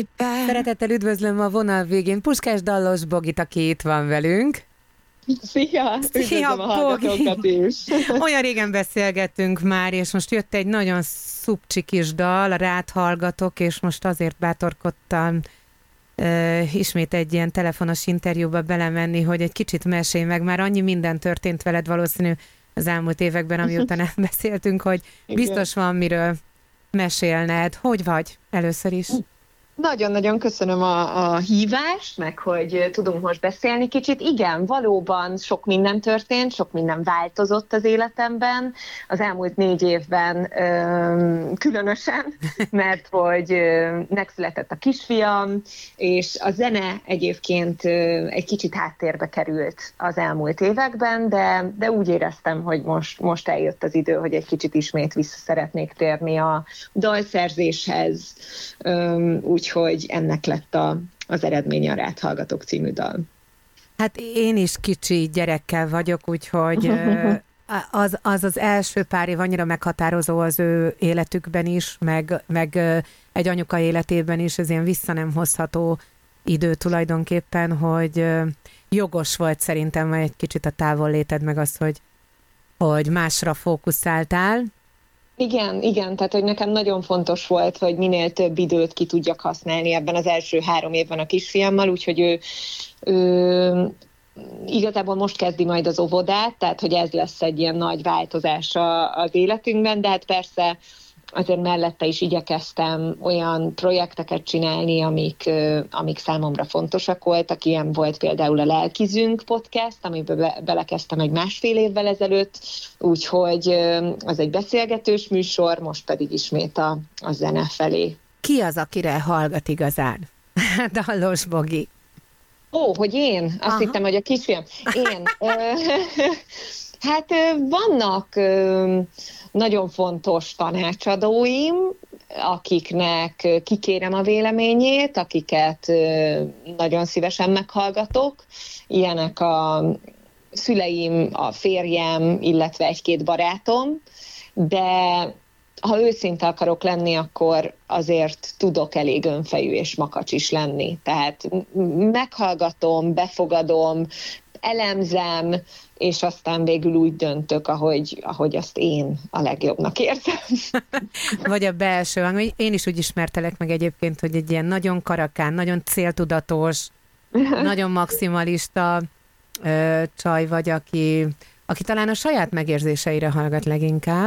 Szeretettel üdvözlöm a vonal végén Puskás Dallos Bogit, aki itt van velünk. Szia! Üdvözlöm a hallgatókat is! Olyan régen beszélgettünk már, és most jött egy nagyon szupcsi kis dal, rád hallgatok, és most azért bátorkodtam ismét egy ilyen telefonos interjúba belemenni, hogy egy kicsit mesélj meg, már annyi minden történt veled valószínű az elmúlt években, amiután beszéltünk, hogy biztos van miről mesélned. Hogy vagy először is? Nagyon-nagyon köszönöm a hívást, meg hogy tudunk most beszélni kicsit. Igen, valóban sok minden történt, sok minden változott az életemben. Az elmúlt 4 évben különösen, mert hogy megszületett a kisfiam, és a zene egyébként egy kicsit háttérbe került az elmúlt években, de úgy éreztem, hogy most eljött az idő, hogy egy kicsit ismét vissza szeretnék térni a dalszerzéshez. Úgyhogy ennek lett az eredménye a Rád hallgatok című dal. Hát én is kicsi gyerekkel vagyok, úgyhogy az első pár év annyira meghatározó az ő életükben is, meg egy anyuka életében is, ez ilyen vissza nem hozható idő tulajdonképpen, hogy jogos volt szerintem egy kicsit a távolléted, meg az, hogy másra fókuszáltál. Igen, tehát hogy nekem nagyon fontos volt, hogy minél több időt ki tudjak használni ebben az első 3 évben a kisfiammal, úgyhogy ő igazából most kezdi majd az óvodát, tehát hogy ez lesz egy ilyen nagy változás az életünkben, de hát persze azért mellette is igyekeztem olyan projekteket csinálni, amik számomra fontosak voltak. Ilyen volt például a Lelkizünk podcast, amiben belekezdtem egy 1,5 évvel ezelőtt, úgyhogy az egy beszélgetős műsor, most pedig ismét a zene felé. Ki az, akire hallgat igazán? Dallos Bogi. Ó, hogy én? Azt hittem, hogy a kisfiam. Én. Hát vannak nagyon fontos tanácsadóim, akiknek kikérem a véleményét, akiket nagyon szívesen meghallgatok. Ilyenek a szüleim, a férjem, illetve 1-2 barátom, de ha őszinte akarok lenni, akkor azért tudok elég önfejű és makacs is lenni. Tehát meghallgatom, befogadom, elemzem, és aztán végül úgy döntök, ahogy azt én a legjobbnak érzem. Vagy a belső hang. Én is úgy ismertelek meg egyébként, hogy egy ilyen nagyon karakán, nagyon céltudatos, nagyon maximalista csaj vagy, aki talán a saját megérzéseire hallgat leginkább.